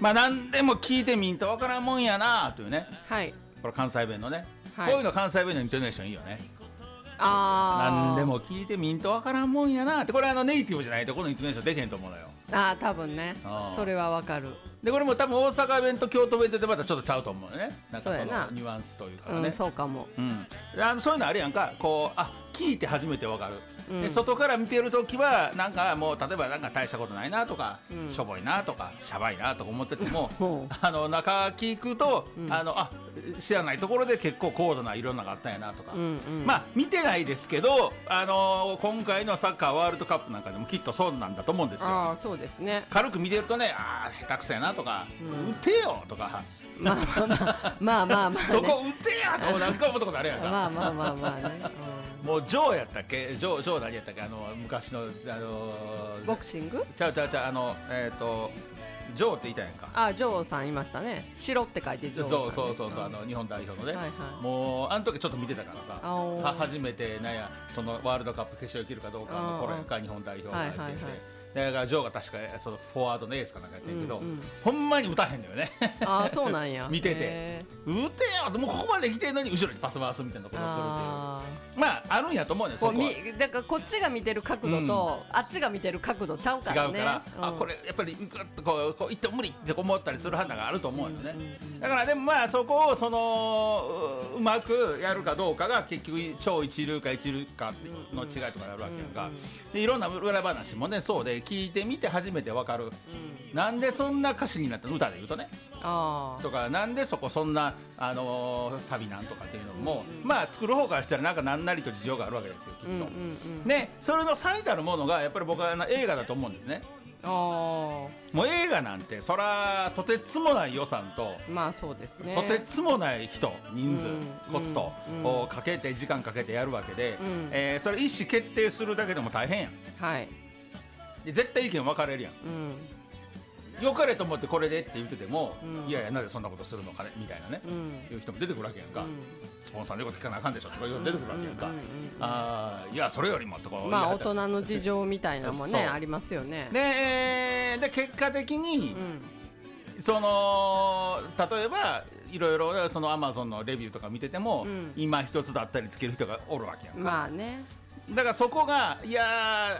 まあ何でも聞いてみんとわからんもんやなというね、 はい、 これ関西弁のね、 はい、 こういうの関西弁のイントネーションいいよね。 あ何でも聞いてみんとわからんもんやなって、これネイティブじゃないとこのイントネーションできへんと思うのよ。 多分ね、それはわかる。 でこれも多分大阪弁と京都弁でまたちょっとちゃうと思うよね。なんかそそうやなのニュアンスというかね、 そうかも。 そういうのあるやんか、こう聞いて初めてわかる。で外から見てるときはなんかもう例えばなんか大したことないなとか、しょぼいなとかしゃばいなとか思ってても中聞くと、知らないところで結構高度ないろんなのがあったんやなとか、まあ見てないですけど、今回のサッカーワールドカップなんかでもきっとそうなんだと思うんですよ。 そうですね。 軽く見てるとね、下手くそやなとか、打てよとか、 まあ、ね、 そこ打てやとなんか思ったことあるやんか。 まあね。 もうジョーやったっけ、ジョー何やったっけ、昔のボクシング？ ちゃうジョーって言いたやんか。 ジョーさんいましたね。白って書いてジョーさん、ね。 そう日本代表のね、もうあの時ちょっと見てたからさ、初めてなんやそのワールドカップ決勝行けるかどうかの頃やんか、日本代表が入ってて。だからジョーが確かそのフォワードのエースかなんかやってんけど、ほんまに打たへんのよね。 そうなんや。 見てて打てよ、もうここまで来てんのに後ろにパス回すみたいなことをするっていう、まああるんやと思うね。そこはだからこっちが見てる角度と、あっちが見てる角度ちゃうからね。 違うから、これやっぱりグッとこういっても無理って思ったりする判断があると思うんですね。だからでもまあそこをうまくやるかどうかが結局超一流か一流かの違いとかなるわけやんか。でいろんな裏話もねそうで、聞いてみて初めて分かる、なんでそんな歌詞になったの、歌で言うとねとか、なんでそこそんな、サビなんとかっていうのも、まあ作る方からしたらなんか何なりと事情があるわけですよきっと。でそれの最たるものがやっぱり僕は映画だと思うんですね。もう映画なんてそらとてつもない予算と、 まあそうですね、 とてつもない人人数、コストをかけて時間かけてやるわけで、それ意思決定するだけでも大変やん。で絶対意見分かれるやん。良かれと思ってこれでって言ってても、いやいやなぜそんなことするのかねみたいなね、いう人も出てくるわけやんか。スポンサーの言うこと聞かなあかんでしょとかいうの出てくるわけやんか。いやそれよりもとか、 まあ大人の事情みたいなのもねありますよね。 で結果的に、その例えばいろいろそのアマゾンのレビューとか見てても、今一つだったりつける人がおるわけやんか。 まあね、 だからそこがいや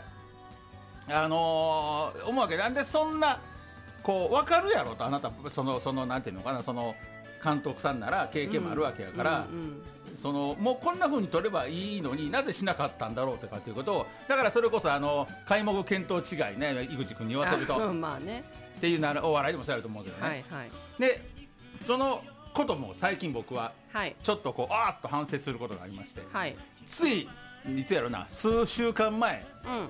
思うわけ。なんでそんなこう分かるやろと、あなたそのなんていうのかな、その監督さんなら経験もあるわけやから、そのもうこんな風に取ればいいのになぜしなかったんだろうとかっていうことを、だからそれこそ開目見当違いね、井口君に言わせるとまあねっていうならお笑いでもそうやると思うけどね。でそのことも最近僕はちょっとこうあーっと反省することがありまして、ついいつやろな、数週間前、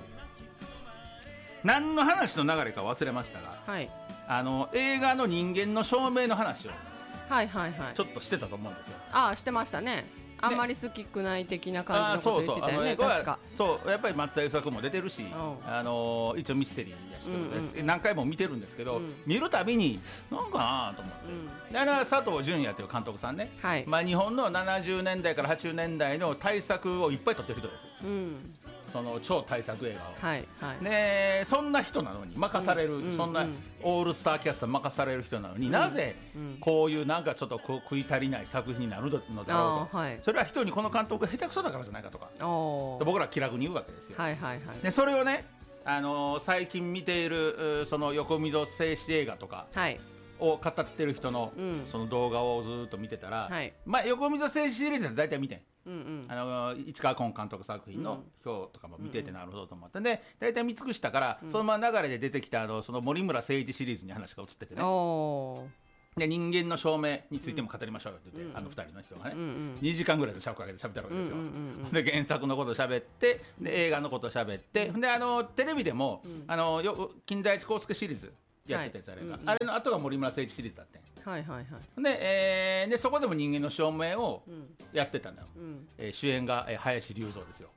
何の話の流れか忘れましたが、映画の人間の証明の話をちょっとしてたと思うんですよ。 してましたね。あんまり好きくない的な感じのこと言ってたよね。確かそうやっぱり松田優作も出てるし、一応ミステリーやし、何回も見てるんですけど、見るたびになんかなと思って、だから佐藤淳也という監督さんね、まあ、日本の70年代から80年代の大作をいっぱい撮ってる人です、その超大作映画を、でそんな人なのに任される、そんなオールスターキャスト任される人なのに、なぜこういうなんかちょっと食い足りない作品になるのだろうと、それは人にこの監督が下手くそだからじゃないかとか、僕らは気楽に言うわけですよ。でそれをね、最近見ているその横溝静止映画とかを語ってる人のその動画をずっと見てたら、まあ、横溝静止シリーズで大体見てん、市川崑監督作品の表とかも見てて、なるほどと思ってで大体見尽くしたから、そのまま流れで出てきたその森村誠一シリーズに話が移っててね、で人間の証明についても語りましょうよって言って、2人の人がね、2時間ぐらいで尺かけて喋ってるわけですよ。で原作のことを喋って、で映画のことを喋って、でテレビでも金田一耕助シリーズやってたやつ、あれの後が森村誠一シリーズだってん、でそこでも人間の証明をやってたのよ、主演が林隆三ですよ。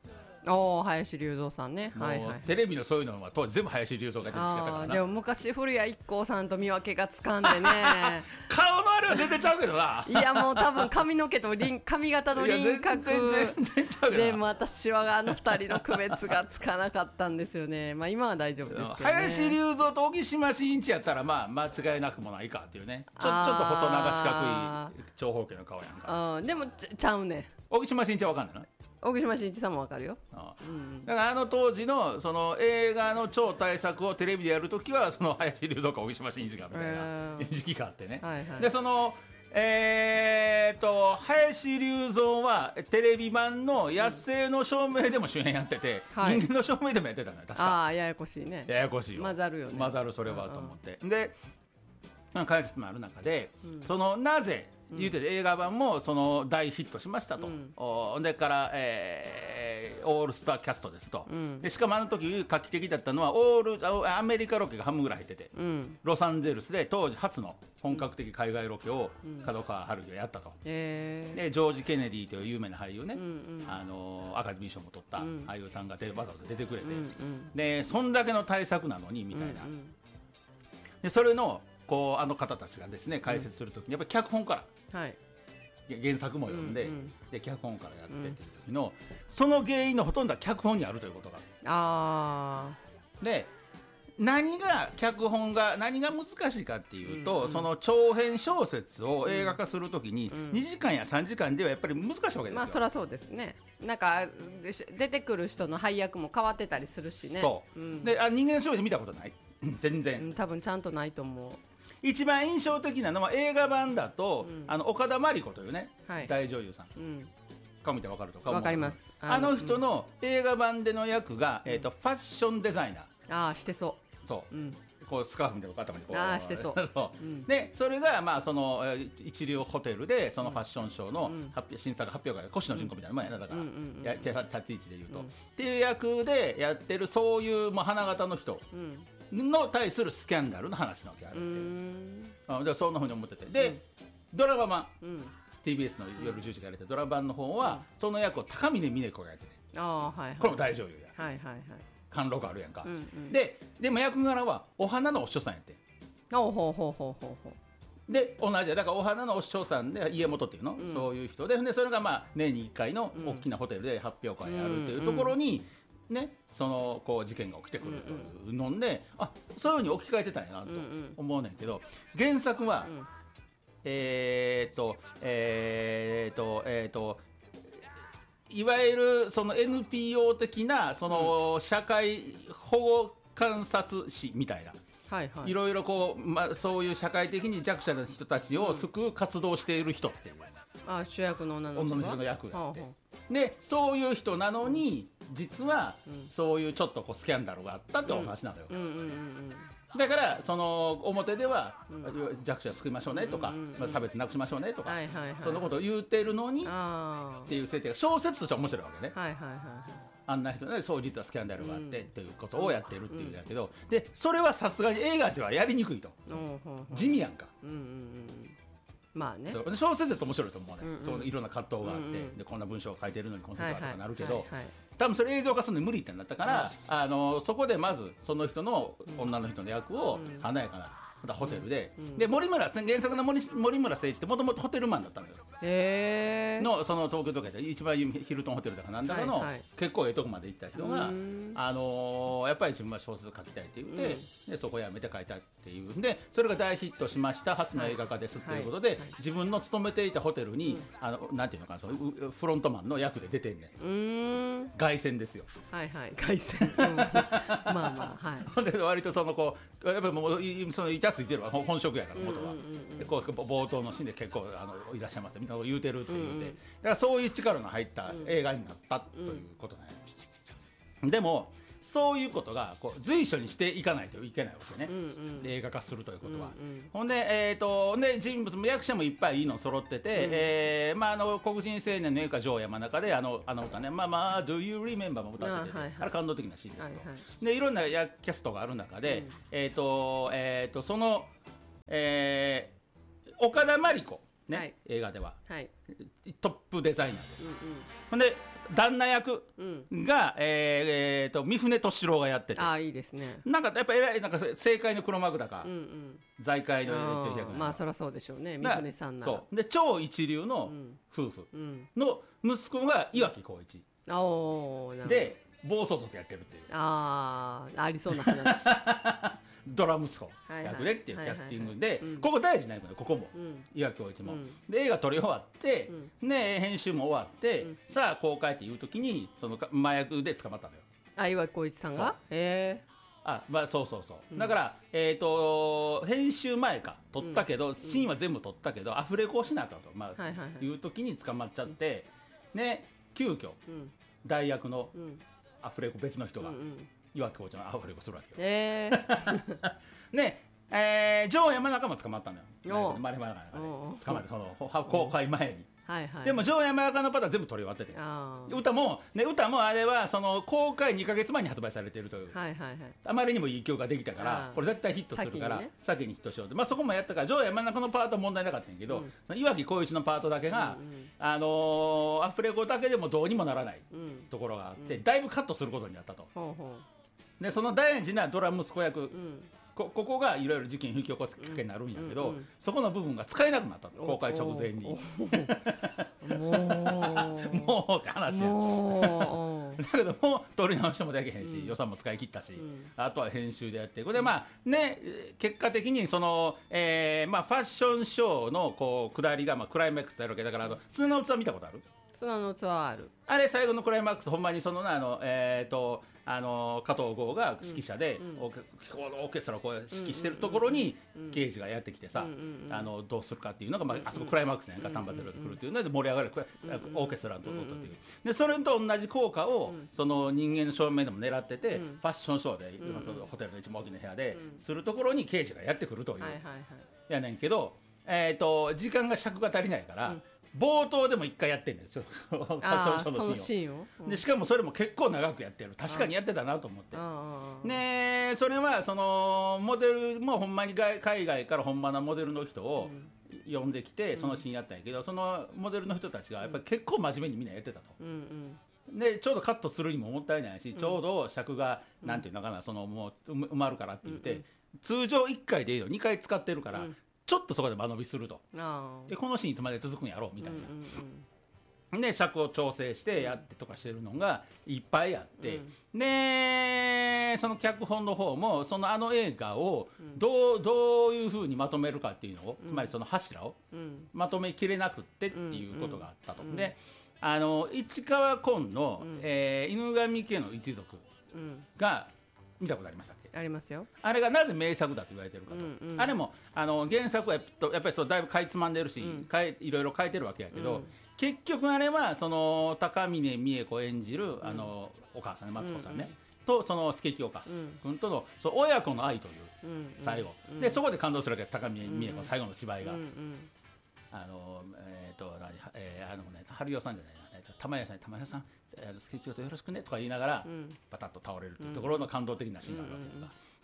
林龍三さんね、はいはい、 テレビのそういうのは当時全部林龍三が出てきてたからな。 でも昔古谷一行さんと見分けがつかんでね顔のあれは全然ちゃうけどな。 いやもう多分髪の毛と髪型の輪郭全然ちゃうけどな。 でも私はあの2人の区別がつかなかったんですよね。まあ今は大丈夫ですけどね。 林龍三と小木島真一やったらまあ間違いなくもないかっていうね。ちょっと細長四角い長方形の顔やんか。 でもちゃうね。 小木島真一は分かんないの。 小木島真一さんも分かるよ。 だからあの当時のその映画の超大作をテレビでやるときはその林龍三か小木島真一がみたいな時期があってね、でその林龍三はテレビ版の野生の照明でも主演やってて、人間の照明でもやってたんだよ確か。 ややこしいね。 ややこしいよ。 混ざるよね。 混ざるそれはと思って、で解説もある中で、そのなぜ言うて映画版もその大ヒットしましたと、でから、オールスターキャストですと、でしかもあの時画期的だったのはアメリカロケが半分ぐらい入ってて、ロサンゼルスで当時初の本格的海外ロケを角川春樹がやったと、でジョージ・ケネディという有名な俳優ね、アカデミー賞も取った俳優さんがわざわざ出てくれて、でそんだけの大作なのにみたいな、でそれのこうあの方たちがですね解説するときにやっぱり脚本から、原作も読んで、で脚本からやってっていう時の、その原因のほとんどは脚本にあるということがで、何が難しいかっていうと、その長編小説を映画化するときに2時間や3時間ではやっぱり難しいわけですよ。 まあそりゃそうですね。なんか出てくる人の配役も変わってたりするしね。 そう、で人間の照明で見たことない全然、 多分ちゃんとないと思う。 一番印象的なのは映画版だと、岡田真理子というね、大女優さん、顔見て分かるとか分かります。 あの人の映画版での役が、ファッションデザイナー。 してそう、 こうスカーフみたいな頭にこうしてそうでそれがまあその一流ホテルでそのファッションショーの審査が発表会、越野純子みたいなもんやな、だから立ち位置でいうと、っていう役でやってるそういう花形の人の対するスキャンダルの話なわけあるって、でそんなふうに思ってて、でドラマ版、TBS の夜10時からやれてドラマ版の方は、その役を高峰峰子がやってて、これも大女優や、貫禄あるやんか、でも役柄はお花のお師匠さんやって、で同じだからお花のお師匠さんで家元っていうの、そういう人で、それがまあ年に1回の大きなホテルで発表会やるっていうところにね、そのこう事件が起きてくるというので、そういうふうに置き換えてたんやなと思うねんけど、原作は、いわゆるその NPO 的なその社会保護観察士みたいな、いろいろこう、そういう社会的に弱者な人たちを救う活動している人っていう、 主役の女の人の役があって、でそういう人なのに実はそういうちょっとこうスキャンダルがあったってお話なのよ。だからその表では弱者を救いましょうねとか、差別なくしましょうねとか、そんなことを言うてるのにっていう設定が小説としては面白いわけね。あんな人ね、そう実はスキャンダルがあってということをやってるっていうんだけど、でそれはさすがに映画ではやりにくいと、地味やんか。 まあね、 小説だと面白いと思うね、そういろんな葛藤があって、でこんな文章を書いてるのにこんなことがとかなるけど、多分それ映像化するのに無理ってなったから、そこでまずその人の女の人の役を華やかなホテルで、で原作の森村誠一ってもともとホテルマンだったのよ。のその東京とかで一番ヒルトンホテルとかなんだかの、結構ええとこまで行った人が、やっぱり自分は小説書きたいって言って、でそこやめて書いたっていうんで、それが大ヒットしました、初の映画化ですっていうことで、自分の勤めていたホテルに、なんていうのかな、そのフロントマンの役で出てんねん。凱旋ですよ。 凱旋。まあほんで割とそのこうやっぱりもうその板ついてるわ、本職やから元は。でこう冒頭のシーンで結構いらっしゃいますみたいなこと言うてるって言って、だからそういう力の入った映画になったということなんや。でもそういうことがこう随所にしていかないといけないわけね、映画化するということは。ほんで、人物も役者もいっぱいいいの揃ってて、黒人青年の映画女王山中であの歌ね、Do You Remember も歌ってて、あれ感動的なシーンですよ。でいろんなキャストがある中で、その、岡田真理子ね、映画ではトップデザイナーです。ほんで旦那役が、三船敏郎がやってて、 ああいいですね。 なんかやっぱりなんか政界の黒幕だか、財界の役まあそりゃそうでしょうね、三船さんなら。 そうで超一流の夫婦の息子が岩城滉一で暴走族やってるっていう、 ありそうな話ドラ息子役でっていうキャスティングで、ここ大事な役で、ここも岩城滉一も、で映画撮り終わって、編集も終わって、さあ公開っていう時にその麻薬で捕まったのよ。 岩城滉一さんがそうだから、編集前か撮ったけど、シーンは全部撮ったけどアフレコをしなかったと、いう時に捕まっちゃって、急遽代役のアフレコ別の人が岩城滉一のアフレコするわけよ。城山中も捕まったのよ。捕まってその公開前に。でも城山中のパターン全部撮り終わってて、歌もあれはその公開2ヶ月前に発売されているという、あまりにもいい曲ができたから、これ絶対ヒットするから先にヒットしようと、そこもやったから城山中のパートは問題なかったんやけど、岩城滉一のパートだけがアフレコだけでもどうにもならないところがあって、だいぶカットすることになったと。でその大事なドラ息子役、ここがいろいろ事件引き起こすきっかけになるんやけど、そこの部分が使えなくなったと、公開直前に。もうって話や。だけどもう撮り直してもできへんし、予算も使い切ったし、あとは編集でやってこれ結果的にその、ファッションショーのこう下りがクライマックスやるわけだから、砂の器見たことある？ 砂の器ある。 あれ最後のクライマックスほんまにその加藤剛が指揮者でオーケストラをこう指揮してるところに刑事がやってきてさ、どうするかっていうのが、あそこクライマックスやんか、丹波ゼロで来るっていうので盛り上がるオーケストラのところっていう、でそれと同じ効果をその人間の正面でも狙ってて、ファッションショーでホテルの一番大きな部屋でするところに刑事がやってくるというやねんけど、時間が尺が足りないから。冒頭でも1回やってんですよ、ファッションショーのシーンを。でしかもそれも結構長くやってる、確かにやってたなと思って。それはそのモデルもほんまに海外からほんまなモデルの人を呼んできてそのシーンやったんやけど、そのモデルの人たちがやっぱり結構真面目にみんなやってたと。でちょうどカットするにももったいないし、ちょうど尺がなんていうのかな、そのもう埋まるからって言って、通常1回でいいの2回使ってるから、ちょっとそこで間延びすると。でこのシーンいつまで続くんやろうみたいな、で尺を調整してやってとかしてるのがいっぱいあって、でその脚本の方もその映画をどういうふうにまとめるかっていうのを、つまりその柱をまとめきれなくってっていうことがあったと。で市川崑の、犬神家の一族が見たことありましたっけ？ ありますよ。 あれがなぜ名作だと言われてるかと、あれも原作はやっぱりだいぶかいつまんでるし、いろいろ変えてるわけやけど、結局あれはその高峰三重子演じるお母さんね、マツコさんね、とその助清香君との親子の愛という最後で、そこで感動するわけです、高峰三重子の最後の芝居が。春代さんじゃないな、玉屋さん助清とよろしくねとか言いながらバタッと倒れるっていうところの感動的なシーンがあるわけだから、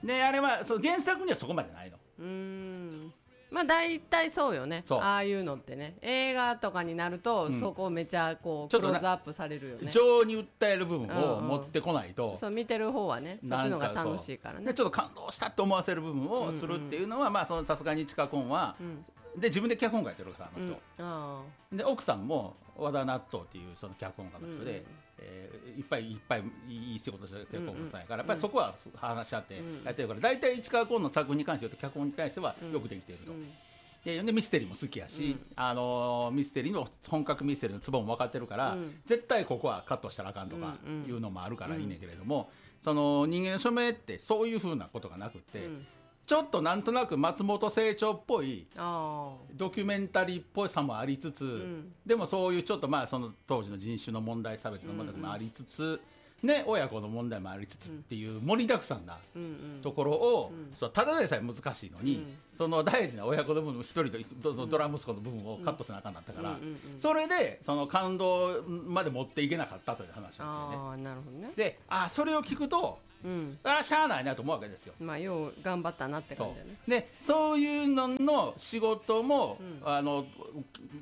であれはその原作にはそこまでないの。 大体そうよね、ああいうのってね。映画とかになると、そこめちゃこうクローズアップされるよね。 情に訴える部分を持ってこないと、 そう見てる方はね、そっちのが楽しいからね。 ちょっと感動したって思わせる部分をするっていうのは、さすがに市川崑は、で自分で脚本書いてるからさ、あの人、で奥さんも和田納豆っていうその脚本家の人で、いっぱいいい仕事してる脚本家さんやから、やっぱりそこは話し合ってやってるから、大体市川崑の作品に関して言うと脚本に関してはよくできていると。でミステリーも好きやし、ミステリーの本格ミステリーのツボも分かってるから、絶対ここはカットしたらあかんとかいうのもあるからいいねんけれども、その人間の署名ってそういうふうなことがなくって、ちょっとなんとなく松本清張っぽいドキュメンタリーっぽさもありつつ、でもそういうちょっとその当時の人種の問題、差別の問題もありつつ、親子の問題もありつつっていう盛りだくさんなところを、ただでさえ難しいのに、その大事な親子の部分一人とドラ息子の部分をカットせなあかんなったから、それでその感動まで持っていけなかったという話なんでね。でそれを聞くとしゃあないなと思うわけですよ。 よう頑張ったなって感じだね。 でそういうのの仕事も、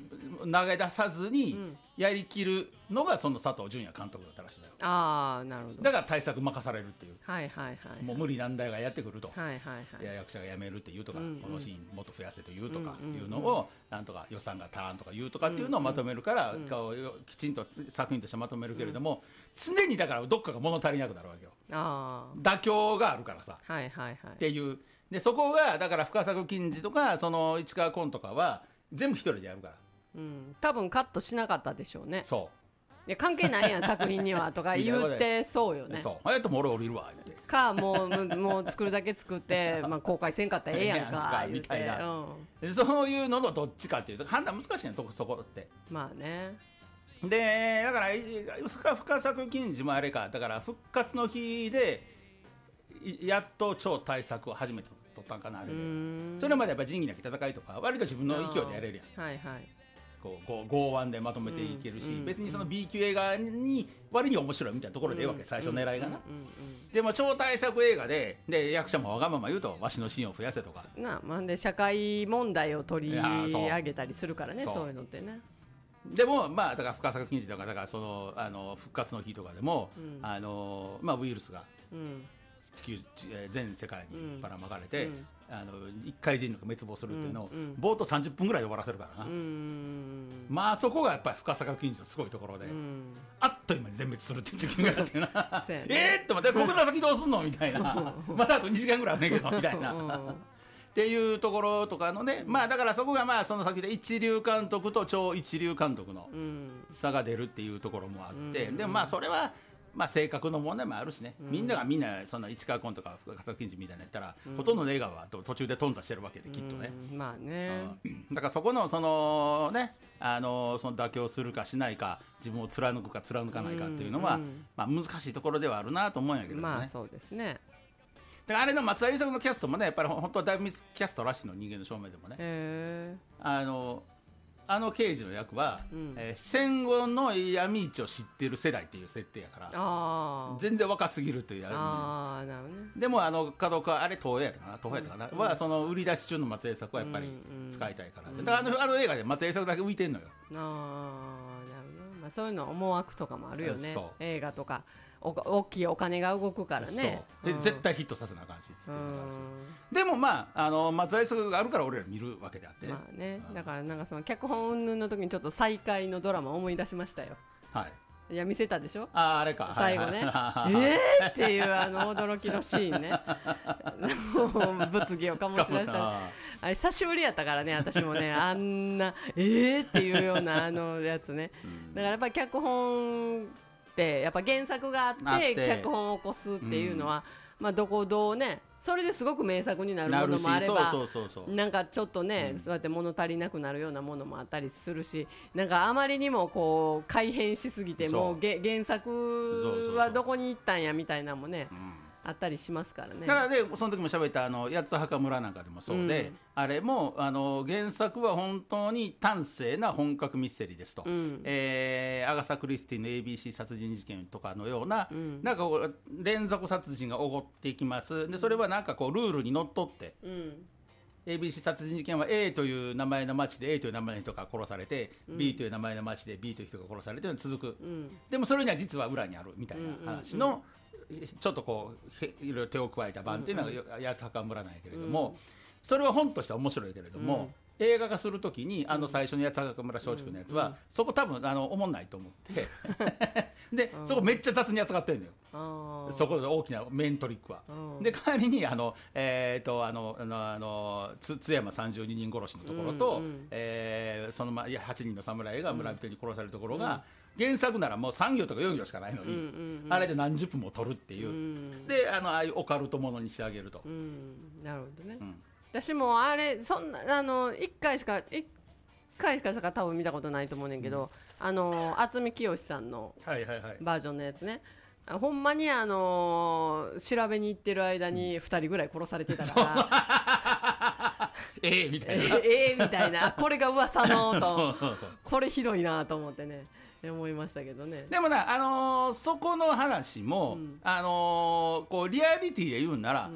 投げ出さずにやりきるのがその佐藤純也監督だったらしいんだよ。 ああなるほど。 だから対策任されるっていう、 はいはいはい、 もう無理難題がやってくると、 はいはいはい、 いや役者が辞めるっていうとか、このシーンもっと増やせというとかいうのをなんとか予算が足らんとかいうとかっていうのをまとめるから、きちんと作品としてまとめるけれども、常にだからどっかが物足りなくなるわけよ。妥協があるからさ、 はいはいはい、 っていうで、そこがだから深作金次とかその市川崑とかは全部一人でやるから、 多分カットしなかったでしょうね。 そういや関係ないやん作品にはとか言ってそうよね。 そうあれとも俺降りるわ言ってかもう作るだけ作って、公開せんかったらええやんかみたいな、そういうののどっちかっていうと判断難しいねそこって。 まあね。 でだから深作金次もあれか、だから復活の日でやっと超大作を初めて撮ったんかなあれで。それまでやっぱ仁義なき戦いとか割と自分の勢いでやれるやん。はいはい、こう剛腕でまとめていけるし、別にその B 級映画に割に面白いみたいなところでええわけ、最初狙いがな。でも超大作映画で役者もわがまま言うとわしのシーンを増やせとかで社会問題を取り上げたりするからね、そういうのってね。 でもまあだから深作金次とかだからその復活の日とかでも、ウイルスが全世界にばらまかれて、一回人類が滅亡するっていうのを冒頭30分ぐらいで終わらせるからな。まあそこがやっぱり深作金次のすごいところで、あっという間に全滅するっていう時があってなっと待って、ここから先どうすんのみたいなまたあと2時間ぐらいあんねんけどみたいなっていうところとかのね、まあだからそこがまあその先で一流監督と超一流監督の差が出るっていうところもあって、でもまあそれはまあ性格の問題もあるしね、みんなそんな市川崑とか深作金次みたいなやったら、ほとんどの映画は途中で頓挫してるわけできっとね。 まあね、 だからそこのそのねその妥協するかしないか、自分を貫くか貫かないかっていうのは、まあ難しいところではあるなと思うんやけどね。 まあそうですね。 だからあれの松田優作のキャストもね、やっぱり本当は大密キャストらしいの、人間の証明でもね。あの刑事の役は、戦後の闇市を知ってる世代っていう設定やから、全然若すぎるという。でも角川あれ東映やったかな、はその売り出し中の松江作はやっぱり使いたいから、だからあの映画で松江作だけ浮いてんのよ。 なるほど、そういうの思惑とかもあるよね、映画とか。大きいお金が動くからね。 で絶対ヒットさせなあかんしっつってでもまあ松江作があるから俺ら見るわけであって、 まあね、だからなんかその脚本云々の時にちょっと再会のドラマ思い出しましたよ。はい、いや見せたでしょ、 あれか最後ねっていう驚きのシーンね物議を醸し出したあれ久しぶりやったからね、私もねあんなっていうようなやつね。だからやっぱり脚本ってやっぱ原作があって脚本を起こすっていうのは、まあどこどうね、それですごく名作になるものもあれば、なんかちょっとね、そうやって物足りなくなるようなものもあったりするし、なんかあまりにもこう改変しすぎてもう原作はどこに行ったんやみたいなのもね、あったりしますからね。 だからね、その時も喋った八つ墓村なんかでもそうで、あれも原作は本当に端正な本格ミステリーですと、アガサ・クリスティの ABC 殺人事件とかのような、なんかこう連続殺人が起こっていきます。でそれはなんかこうルールにのっとって、ABC 殺人事件は A という名前の町で A という名前の人が殺されて、B という名前の町で B という人が殺されて続く、でもそれには実は裏にあるみたいな話の、ちょっとこういろいろ手を加えた版っていうのが八つ墓村なんやけれども、それは本としては面白いけれども、映画化するときに最初の八つ墓村松竹のやつは、そこ多分おもんないと思ってでそこめっちゃ雑に扱ってるのよ、そこで大きなメイントリックは。で代わりに津山32人殺しのところと、その8人の侍が村人に殺されるところが、原作ならもう3行とか4行しかないのに、あれで何十分も撮るっていう、でああいうオカルトものに仕上げると。 なるほどね。私もあれそんな1回しか多分見たことないと思うねんけど、渥美清さんのバージョンのやつね、ほんまに調べに行ってる間に2人ぐらい殺されてたからみたいなみたいな、これが噂のとこれひどいなと思ってね思いましたけどね。 でもなそこの話も、こうリアリティで言うなら、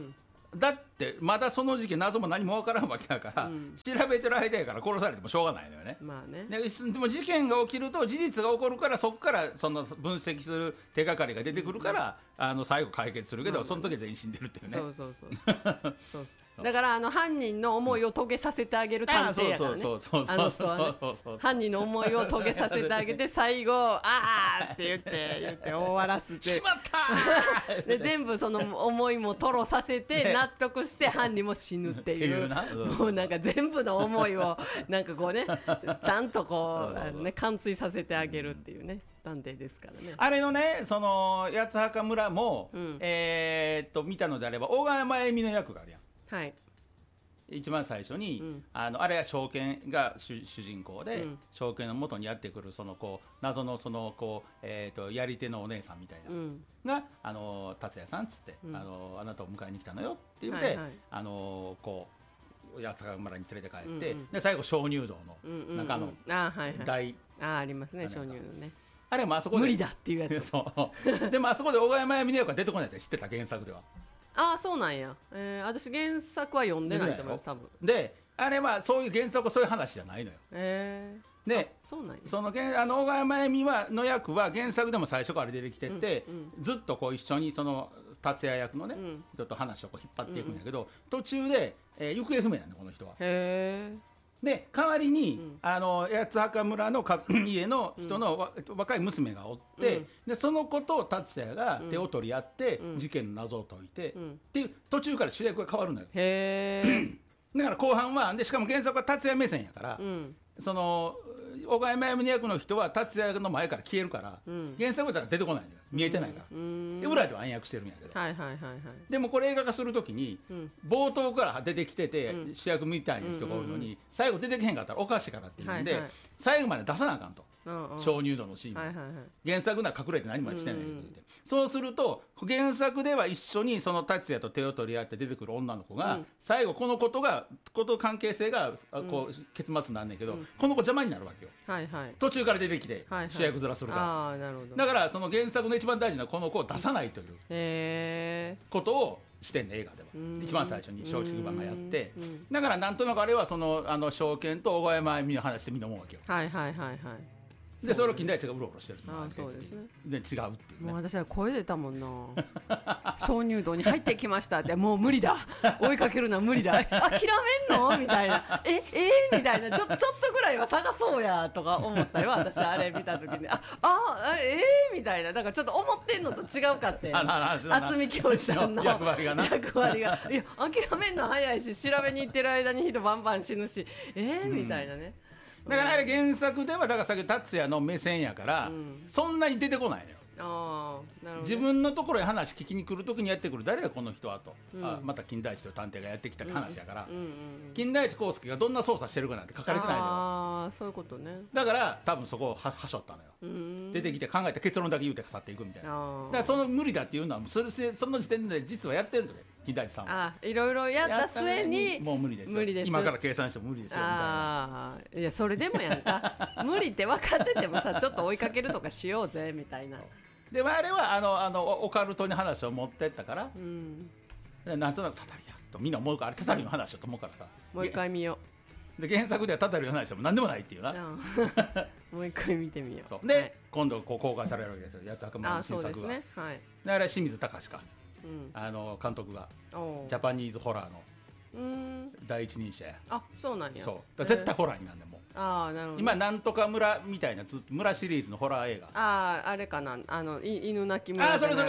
だってまだその時期謎も何も分からんわけだから、調べてる間やから殺されてもしょうがないのよね。 まあね。 でも事件が起きると事実が起こるから、そこからその分析する手がかりが出てくるから、最後解決するけど、その時は全員死んでるっていうね。 そうだから犯人の思いを遂げさせてあげる探偵やからね。あの人はね、犯人の思いを遂げさせてあげて、最後あーって言って終わらせてしまったーで全部その思いも吐露させて納得して犯人も死ぬっていう、もうなんか全部の思いをなんかこうねちゃんとこうね貫通させてあげるっていうね探偵ですからね。 あれのね、その八幡村も、見たのであれば小川真由美の役があるやん。 はい、 一番最初に、あれは証券が主人公で、証券の元にやってくるそのこう謎のそのこう、やり手のお姉さんみたいな、が達也さんっつって、あなたを迎えに来たのよって言って、こう八幡村に連れて帰って、で最後鍾乳洞の中の大ありますね、鍾乳洞ね。 あれもあそこで無理だっていうやつそうでもあそこで小川真由美の役が出てこないって知ってた、原作では。 ああそうなんや、私原作は読んでないと思います多分。 であれはそういう原作はそういう話じゃないのよ。でそうなんや、 その小川真由美の役は原作でも最初から出てきてて、ずっとこう一緒にその達也役のね、ちょっと話をこう引っ張っていくんだけど、途中で、行方不明なのこの人は。で代わりに、八幡村の家の人の、若い娘がおって、でその子と達也が手を取り合って、事件の謎を解いて、っていう途中から主役が変わるのよ。だから後半はで、しかも原作は達也目線やから、その小川真由美の役の人は達也の前から消えるから、原作だったら出てこないんだよ、見えてないから。で裏では暗躍してるんやけど、でもこれ映画化するときに、冒頭から出てきてて、主役みたいな人がおるのに、最後出てけへんかったらおかしいからっていうんで、最後まで出さなあかんと。鍾乳洞のシーン、原作なら隠れて何もしてないけど、そうすると原作では一緒にその達也と手を取り合って出てくる女の子が、最後このこと関係性がこう結末になんねんけど、この子邪魔になるわけよ、途中から出てきて主役面するから、だからその原作の一番大事なこの子を出さないということをしてんね、映画では一番最初に松竹版がやって、だからなんとなくあれはその証券と小川真由美の話してみんな思うわけよ。でそれを金田一がうろうろしてるのそうですね。 で違うっていうね。 もう私は声出たもんな鍾乳洞に入ってきましたってもう無理だ追いかけるのは無理だ諦めんのみたいなみたいなちょっとぐらいは探そうやとか思ったよ私あれ見た時にみたいな、だからちょっと思ってんのと違うかって渥美教師さんの役割がいや諦めんの早いし調べに行ってる間に人バンバン死ぬしみたいなね。 だからあれ原作ではだからさっき達也の目線やから、そんなに出てこないのよ。 なるほど。 自分のところへ話聞きに来るときにやってくる誰がこの人はと、また金田一という探偵がやってきたって話やから、金田一耕助がどんな捜査してるかなんて書かれてないのよ。 そういうことね。 だから多分そこをはしょったのよ。出てきて考えて結論だけ言うて去っていくみたいな。だからその無理だっていうのはその時点で実はやってるんだよ金田一さんは。 いろいろやった末にもう無理ですよ、今から計算しても無理ですよみたいな。 いやそれでもやんか無理って分かっててもさちょっと追いかけるとかしようぜみたいな。 であれはオカルトに話を持ってったから、なんとなくたたりやとみんな思うから、あれたたりの話だと思うからさ、 もう一回見よう。で原作ではたたりの話は何でもないっていうな、 もう一回見てみよう。 で、今度公開されるわけですよ、八幡村の新作が。 そうですね、 だから清水崇か、監督がジャパニーズホラーの第一人者や。 そうなんや。 そう絶対ホラーになんでもなるほど。 今なんとか村みたいな村シリーズのホラー映画、 あれかな、犬鳴村。 それ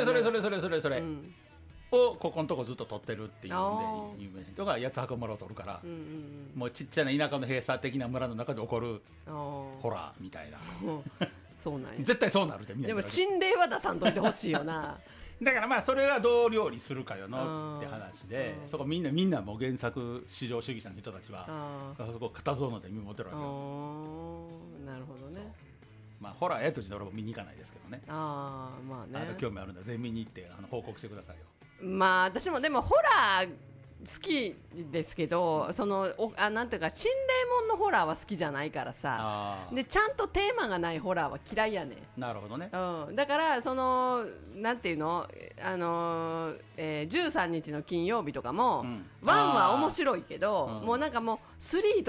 をここのとこずっと撮ってるっていうんで有名な人が八幡村を撮るから、もうちっちゃな田舎の閉鎖的な村の中で起こるホラーみたいなそうなんや。 絶対そうなるってみんな。 でも心霊は出さんといてほしいよなだからそれはどう料理するかよのって話で、そこみんなもう原作至上主義者の人たちはそこ固唾を飲んで見守ってるわけよ。 なるほどね。 ホラーやとして俺も見に行かないですけどね。 まあね。 興味あるんだ全見に行って報告してくださいよ。 私もでもホラー好きですけど、なんていうか心霊もんのホラーは好きじゃないからさ、でちゃんとテーマがないホラーは嫌いやねん。なるほどね。 だからなんていうの、13日の金曜日とかも、1は面白いけど、もうなんかもう3と